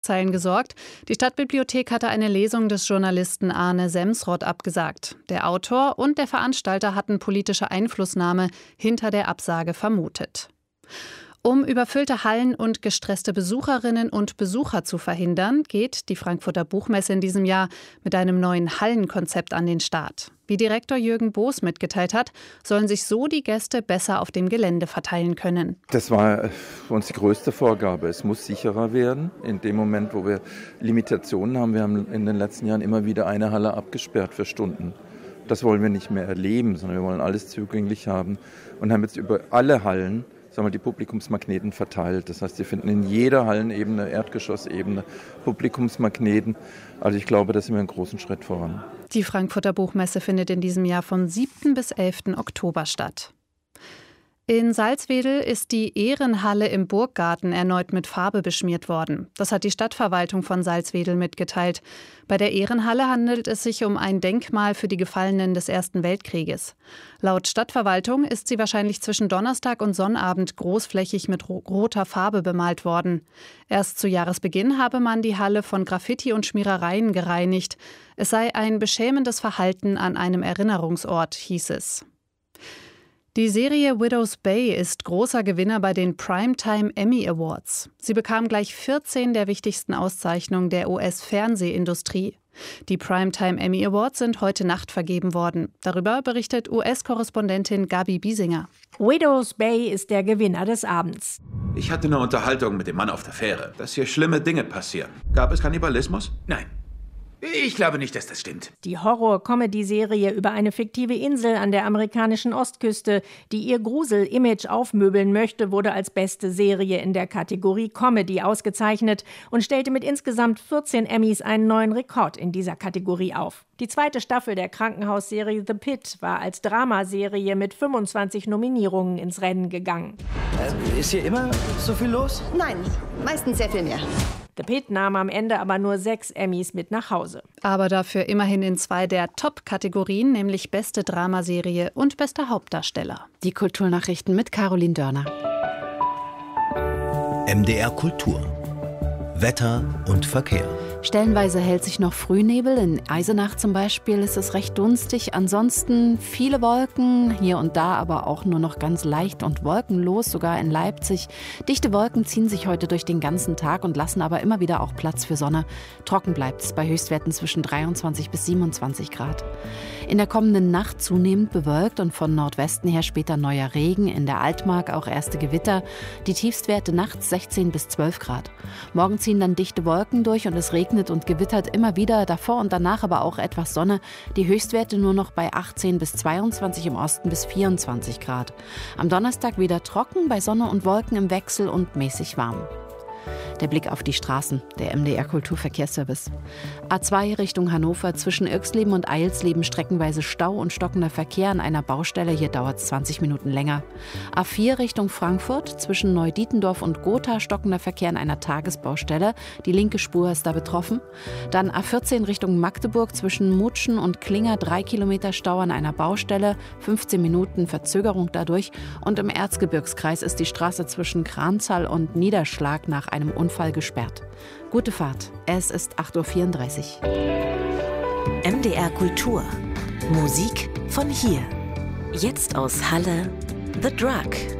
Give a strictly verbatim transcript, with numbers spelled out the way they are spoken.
Schlagzeilen gesorgt. Die Stadtbibliothek hatte eine Lesung des Journalisten Arne Semsrott abgesagt. Der Autor und der Veranstalter hatten politische Einflussnahme hinter der Absage vermutet. Um überfüllte Hallen und gestresste Besucherinnen und Besucher zu verhindern, geht die Frankfurter Buchmesse in diesem Jahr mit einem neuen Hallenkonzept an den Start. Wie Direktor Jürgen Boos mitgeteilt hat, sollen sich so die Gäste besser auf dem Gelände verteilen können. Das war für uns die größte Vorgabe. Es muss sicherer werden. In dem Moment, wo wir Limitationen haben, wir haben in den letzten Jahren immer wieder eine Halle abgesperrt für Stunden. Das wollen wir nicht mehr erleben, sondern wir wollen alles zugänglich haben und haben jetzt über alle Hallen sagen wir, die Publikumsmagneten verteilt. Das heißt, Sie finden in jeder Hallenebene, Erdgeschossebene Publikumsmagneten. Also ich glaube, da sind wir einen großen Schritt voran. Die Frankfurter Buchmesse findet in diesem Jahr von siebten bis elften Oktober statt. In Salzwedel ist die Ehrenhalle im Burggarten erneut mit Farbe beschmiert worden. Das hat die Stadtverwaltung von Salzwedel mitgeteilt. Bei der Ehrenhalle handelt es sich um ein Denkmal für die Gefallenen des Ersten Weltkrieges. Laut Stadtverwaltung ist sie wahrscheinlich zwischen Donnerstag und Sonnabend großflächig mit roter Farbe bemalt worden. Erst zu Jahresbeginn habe man die Halle von Graffiti und Schmierereien gereinigt. Es sei ein beschämendes Verhalten an einem Erinnerungsort, hieß es. Die Serie Widow's Bay ist großer Gewinner bei den Primetime Emmy Awards. Sie bekam gleich vierzehn der wichtigsten Auszeichnungen der U S-Fernsehindustrie. Die Primetime Emmy Awards sind heute Nacht vergeben worden. Darüber berichtet U S-Korrespondentin Gabi Biesinger. Widow's Bay ist der Gewinner des Abends. Ich hatte eine Unterhaltung mit dem Mann auf der Fähre, dass hier schlimme Dinge passieren. Gab es Kannibalismus? Nein. Ich glaube nicht, dass das stimmt. Die Horror-Comedy-Serie über eine fiktive Insel an der amerikanischen Ostküste, die ihr Grusel-Image aufmöbeln möchte, wurde als beste Serie in der Kategorie Comedy ausgezeichnet und stellte mit insgesamt vierzehn Emmys einen neuen Rekord in dieser Kategorie auf. Die zweite Staffel der Krankenhausserie The Pit war als Dramaserie mit fünfundzwanzig Nominierungen ins Rennen gegangen. Äh, ist hier immer so viel los? Nein, meistens sehr viel mehr. The Pit nahm am Ende aber nur sechs Emmys mit nach Hause. Aber dafür immerhin in zwei der Top-Kategorien, nämlich beste Dramaserie und bester Hauptdarsteller. Die Kulturnachrichten mit Caroline Dörner. M D R Kultur. Wetter und Verkehr. Stellenweise hält sich noch Frühnebel. In Eisenach zum Beispiel ist es recht dunstig. Ansonsten viele Wolken, hier und da aber auch nur noch ganz leicht und wolkenlos, sogar in Leipzig. Dichte Wolken ziehen sich heute durch den ganzen Tag und lassen aber immer wieder auch Platz für Sonne. Trocken bleibt es bei Höchstwerten zwischen dreiundzwanzig bis siebenundzwanzig Grad. In der kommenden Nacht zunehmend bewölkt und von Nordwesten her später neuer Regen. In der Altmark auch erste Gewitter. Die Tiefstwerte nachts sechzehn bis zwölf Grad. Morgen ziehen dann dichte Wolken durch und es regnet und gewittert immer wieder, davor und danach aber auch etwas Sonne. Die Höchstwerte nur noch bei achtzehn bis zweiundzwanzig, im Osten bis vierundzwanzig Grad. Am Donnerstag wieder trocken, bei Sonne und Wolken im Wechsel und mäßig warm. Der Blick auf die Straßen, der M D R Kulturverkehrsservice. A zwei Richtung Hannover, zwischen Irxleben und Eilsleben streckenweise Stau und stockender Verkehr an einer Baustelle. Hier dauert es zwanzig Minuten länger. A vier Richtung Frankfurt, zwischen Neudietendorf und Gotha stockender Verkehr an einer Tagesbaustelle. Die linke Spur ist da betroffen. Dann A vierzehn Richtung Magdeburg, zwischen Mutschen und Klinger, drei Kilometer Stau an einer Baustelle. fünfzehn Minuten Verzögerung dadurch. Und im Erzgebirgskreis ist die Straße zwischen Kranzahl und Niederschlag nach einem Unfall Fall gesperrt. Gute Fahrt. Es ist acht Uhr vierunddreißig. M D R Kultur. Musik von hier. Jetzt aus Halle. The Drug.